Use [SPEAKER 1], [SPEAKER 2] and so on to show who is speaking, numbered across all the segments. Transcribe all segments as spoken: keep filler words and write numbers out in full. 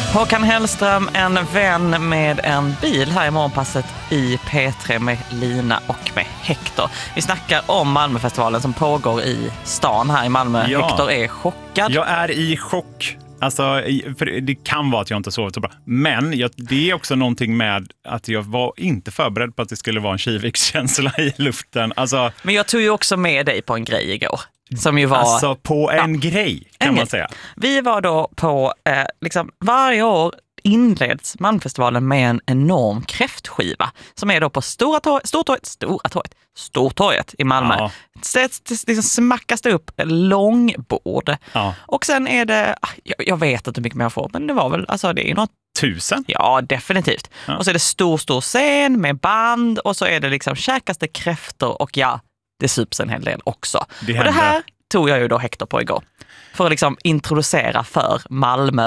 [SPEAKER 1] Håkan Hellström, en vän med en bil här i morgonpasset i P tre med Lina och med Hector. Vi snackar om Malmöfestivalen som pågår i stan här i Malmö. Ja. Hector är chockad.
[SPEAKER 2] Jag är i chock. Alltså, för det kan vara att jag inte sovit så bra. Men jag, det är också någonting med att jag var inte förberedd på att det skulle vara en Kiviks-känsla i luften. Alltså,
[SPEAKER 1] men jag tog ju också med dig på en grej igår. Som ju var,
[SPEAKER 2] alltså på en ja, grej kan en man
[SPEAKER 1] grej.
[SPEAKER 2] säga.
[SPEAKER 1] Vi var då på, eh, liksom varje år inleds Malmöfestivalen med en enorm kräftskiva som är då på Stora torget, Stortorget, Stora torget, Stortorget i Malmö. Ja. Det, det liksom smackas det upp långbord. Ja. Och sen är det, jag, jag vet inte hur mycket mer jag får, men det var väl, alltså det är något
[SPEAKER 2] tusen?
[SPEAKER 1] Ja, definitivt. Ja. Och så är det stor, stor scen med band och så är det liksom käkaste kräftor och ja, det sups en hel del också. Det och det här tog jag ju då Hector på igår. För att liksom introducera för Malmö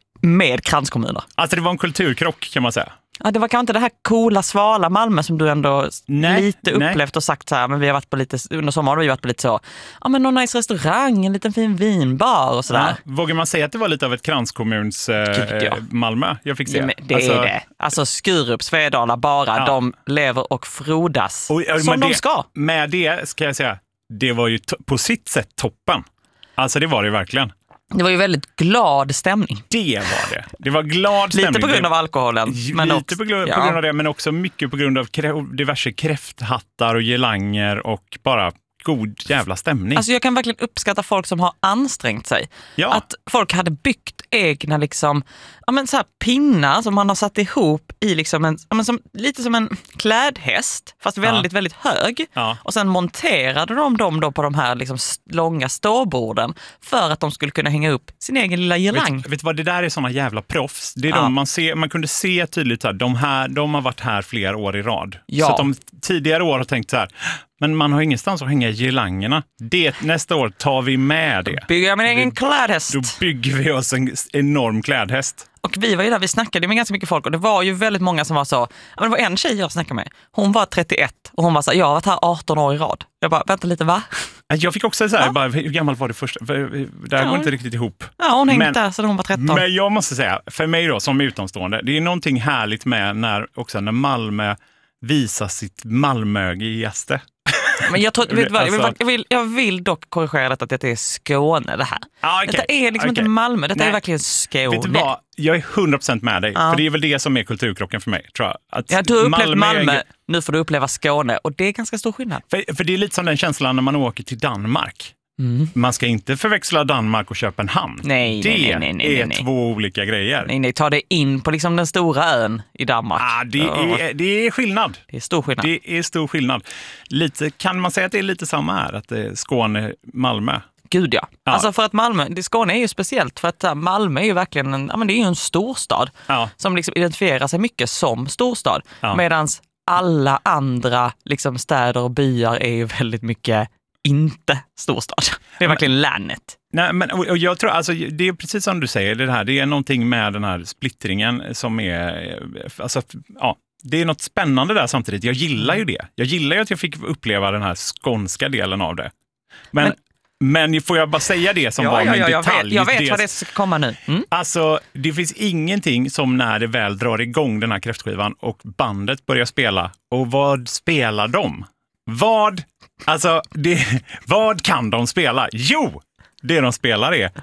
[SPEAKER 1] med kranskommuner.
[SPEAKER 2] Alltså det var en kulturkrock kan man säga.
[SPEAKER 1] Ja, det var kanske inte det här coola, svala Malmö som du ändå nej, lite upplevt nej. och sagt så här, men vi har varit på lite, under sommaren har vi varit på lite så, ja men någon nice restaurang, en liten fin vinbar och sådär. Ja,
[SPEAKER 2] vågar man säga att det var lite av ett kranskommuns eh, ja. Malmö? Jag fick se.
[SPEAKER 1] Ja, det alltså, är det. Alltså Skurup, Svedala bara, ja. de lever och frodas och, och, som de
[SPEAKER 2] det,
[SPEAKER 1] ska.
[SPEAKER 2] Med det ska jag säga, det var ju to- på sitt sätt toppen. Alltså det var det verkligen.
[SPEAKER 1] Det var ju väldigt glad stämning.
[SPEAKER 2] Det var det. Det var glad stämning.
[SPEAKER 1] Lite på grund av alkoholen.
[SPEAKER 2] Men lite också, på, grund, ja. på grund av det, men också mycket på grund av krä- diverse kräfthattar och gelanger och bara god jävla stämning.
[SPEAKER 1] Alltså jag kan verkligen uppskatta folk som har ansträngt sig. Ja. Att folk hade byggt egna liksom, ja men så här pinnar som man har satt ihop i liksom en, ja men som, lite som en klädhäst, fast väldigt, ja. väldigt hög. Ja. Och sen monterade de dem då på de här liksom långa ståborden för att de skulle kunna hänga upp sin egen lilla gelang.
[SPEAKER 2] Vet, vet du vad, det där är såna jävla proffs. Det är ja. de man ser, man kunde se tydligt att de här, de har varit här flera år i rad. Ja. Så att de tidigare år har tänkt så här, men man har ingenstans att hänga gelangerna. Det, nästa år tar vi med det.
[SPEAKER 1] Bygger jag min egen
[SPEAKER 2] vi,
[SPEAKER 1] klädhäst.
[SPEAKER 2] Då bygger vi oss en enorm klädhäst.
[SPEAKER 1] Och vi var ju där, vi snackade med ganska mycket folk och det var ju väldigt många som var så, men det var en tjej jag snackade med. Hon var trettioett och hon var så, jag har varit här arton år i rad. Jag bara, vänta lite, va?
[SPEAKER 2] Jag fick också säga, ja. hur gammal var det första? Det här ja. går inte riktigt ihop.
[SPEAKER 1] Ja, hon hängde där så hon var tretton.
[SPEAKER 2] Men jag måste säga, för mig då som utomstående, det är någonting härligt med när, också när Malmö visar sitt Malmögigaste.
[SPEAKER 1] Men jag, tror, vet vad, jag, vill, jag, vill, jag vill dock korrigera detta att det är Skåne det här. Ah, okay. Detta är liksom okay. inte Malmö, detta Nej. är verkligen Skåne. Vet du vad?
[SPEAKER 2] Jag är hundra procent med dig, ah. för det är väl det som är kulturkrocken för mig, tror jag. Att
[SPEAKER 1] ja, du har upplevt Malmö, Malmö, nu får du uppleva Skåne och det är ganska stor skillnad.
[SPEAKER 2] För, för det är lite som den känslan när man åker till Danmark. Mm. Man ska inte förväxla Danmark och Köpenhamn.
[SPEAKER 1] Nej,
[SPEAKER 2] det
[SPEAKER 1] nej, nej, nej, nej,
[SPEAKER 2] är
[SPEAKER 1] nej.
[SPEAKER 2] två olika grejer.
[SPEAKER 1] Nej, nej, ta det in på liksom den stora ön i Danmark.
[SPEAKER 2] Ah, det, är, det är skillnad.
[SPEAKER 1] Det är stor skillnad.
[SPEAKER 2] Det är stor skillnad. Lite, kan man säga att det är lite samma här, att det är Skåne, Malmö?
[SPEAKER 1] Gud ja. ja. Alltså för att Malmö, det Skåne är ju speciellt för att Malmö är ju verkligen en, ja, men det är ju en storstad ja. som liksom identifierar sig mycket som storstad. Ja. Medans alla andra liksom städer och byar är ju väldigt mycket inte storstad. Det är verkligen landet.
[SPEAKER 2] Nej, men och jag tror alltså det är precis som du säger det här, det är någonting med den här splittringen som är alltså ja, det är något spännande där samtidigt. Jag gillar ju det. Jag gillar ju att jag fick uppleva den här skånska delen av det. Men men Men får jag bara säga det som ja, var
[SPEAKER 1] ja,
[SPEAKER 2] min
[SPEAKER 1] ja,
[SPEAKER 2] detalj?
[SPEAKER 1] Jag vet, jag vet
[SPEAKER 2] det,
[SPEAKER 1] vad det ska komma nu. Mm.
[SPEAKER 2] Alltså, det finns ingenting som när det väl drar igång den här kräftskivan och bandet börjar spela. Och vad spelar de? Vad, alltså, det, vad kan de spela? Jo, det de spelar är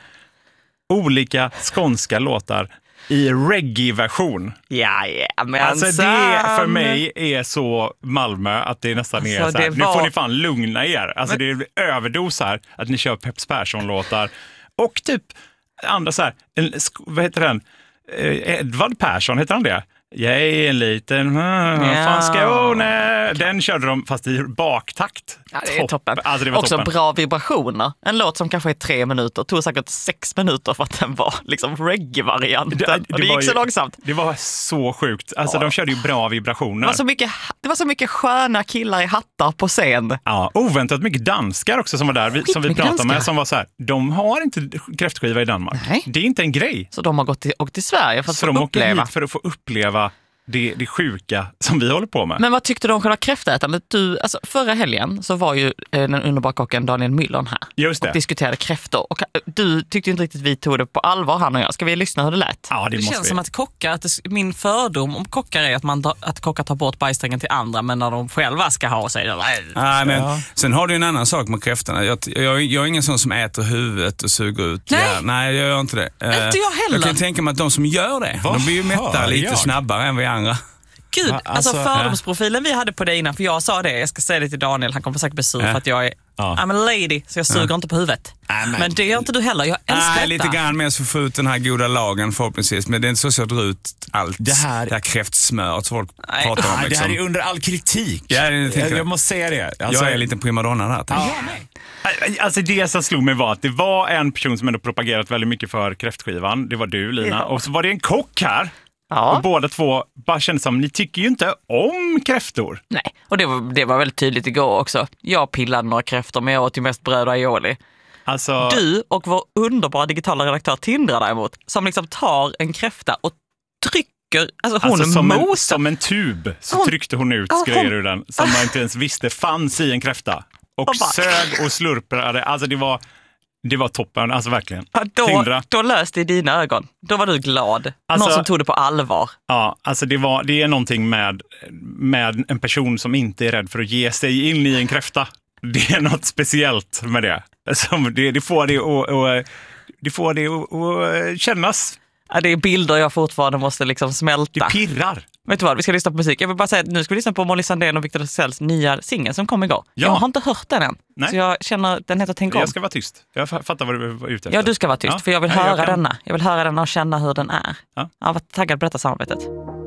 [SPEAKER 2] olika skånska låtar i reggae-version.
[SPEAKER 1] Ja, ja, men
[SPEAKER 2] alltså det för mig är så Malmö att det nästan är alltså, så här, var... nu får ni fan lugna er. Alltså men... det är överdos här att ni kör Peps Persson-låtar och typ andra så här, en, vad heter den? Edvard Persson, heter han det? Jag är en liten ja. fan Skåne. Den körde de fast i baktakt.
[SPEAKER 1] Ja, det är toppen.
[SPEAKER 2] Alltså, det var
[SPEAKER 1] också
[SPEAKER 2] toppen.
[SPEAKER 1] Bra vibrationer. En låt som kanske är tre minuter tog säkert sex minuter för att den var liksom reggae-varianten. Det, det, och det gick
[SPEAKER 2] ju,
[SPEAKER 1] så långsamt.
[SPEAKER 2] Det var så sjukt. Alltså ja. de körde ju bra vibrationer.
[SPEAKER 1] Det var så mycket, det var så mycket sköna killar i hattar på scen.
[SPEAKER 2] Ja, oväntat mycket danskar också som var där, vi, som vi pratade danskar. med, som var så här, de har inte kräftskiva i Danmark. Nej. Det är inte en grej.
[SPEAKER 1] Så de har gått till, åkt till Sverige för att
[SPEAKER 2] så
[SPEAKER 1] få
[SPEAKER 2] de
[SPEAKER 1] uppleva.
[SPEAKER 2] åker hit för att få uppleva det, det sjuka som vi håller på med.
[SPEAKER 1] Men vad tyckte du om själva kräftätandet? Du, alltså, förra helgen så var ju eh, den underbara kocken Daniel Müllern här.
[SPEAKER 2] Just det.
[SPEAKER 1] Och diskuterade kräftor. Och du tyckte inte riktigt vi tog det på allvar, han och jag. Ska vi lyssna hur det lät?
[SPEAKER 2] Ja, det,
[SPEAKER 1] det
[SPEAKER 2] måste
[SPEAKER 1] känns
[SPEAKER 2] vi.
[SPEAKER 1] som att kockar, att det, min fördom om kockar är att, man, att kockar tar bort bajsträngen till andra, men när de själva ska ha sig.
[SPEAKER 3] Nej, men ja. Sen har du en annan sak med kräftorna. Jag, jag, jag är ingen sån som äter huvudet och suger ut.
[SPEAKER 1] Nej,
[SPEAKER 3] ja, nej jag gör inte det.
[SPEAKER 1] Inte jag heller.
[SPEAKER 3] Jag kan tänka mig att de som gör det, Vad de blir ju mätta lite jag? snabbare än vi andra.
[SPEAKER 1] Gud, alltså, alltså fördomsprofilen ja. vi hade på det innan, för jag sa det, jag ska säga det till Daniel, han kommer säkert bli sur ja. för att jag är ja. I'm a lady, så jag suger ja. inte på huvudet. Äh, men, men det gör inte du heller, jag älskar
[SPEAKER 3] Nej, lite grann med så få ut den här goda lagen förhoppningsvis, men det är inte så så att jag drar ut allt det här, det här kräftsmöret som folk Nej. pratar om.
[SPEAKER 2] Liksom. Det här är under all kritik.
[SPEAKER 3] Ja,
[SPEAKER 2] jag, jag, jag måste säga det.
[SPEAKER 3] Alltså, jag är lite primadonna där. Ja.
[SPEAKER 2] Alltså det som slog mig var att det var en person som ändå propagerat väldigt mycket för kräftskivan. Det var du, Lina. Ja. Och så var det en kock här. Ja. Och båda två bara kände som, ni tycker ju inte om kräftor.
[SPEAKER 1] Nej, och det var, det var väldigt tydligt igår också. Jag pillade några kräftor, men jag åt ju mest bröd och aioli. Alltså... Du och vår underbara digitala redaktör Tindra däremot, som liksom tar en kräfta och trycker, alltså hon
[SPEAKER 2] alltså som,
[SPEAKER 1] mosar.
[SPEAKER 2] en, som en tub så hon... tryckte hon ut oh, grejer hon... ur den som man inte ens visste fanns i en kräfta. Och, och bara... sög och slurprade, alltså det var... Det var toppen, alltså verkligen.
[SPEAKER 1] Ja, då, då löste i dina ögon. Då var du glad. Alltså, någon som tog det på allvar.
[SPEAKER 2] Ja, alltså det, var, det är någonting med, med en person som inte är rädd för att ge sig in i en kräfta. Det är något speciellt med det. Alltså, det, det får det att det får det att kännas.
[SPEAKER 1] Ja, det är bilder jag fortfarande måste liksom smälta.
[SPEAKER 2] Det pirrar.
[SPEAKER 1] Vet du vad, vi ska lyssna på musik. Jag vill bara säga att nu ska vi lyssna på Molly Sandén och Victor Sells nya singel som kom igår. Ja. Jag har inte hört den än. Nej. Så jag känner, den heter Tänk om.
[SPEAKER 2] Jag ska vara tyst. Jag fattar vad du var ute efter.
[SPEAKER 1] Ja, du ska vara tyst, ja. för jag vill
[SPEAKER 2] ja,
[SPEAKER 1] höra
[SPEAKER 2] jag kan...
[SPEAKER 1] denna. Jag vill höra denna och känna hur den är. Ja. Jag var taggad på detta samarbetet.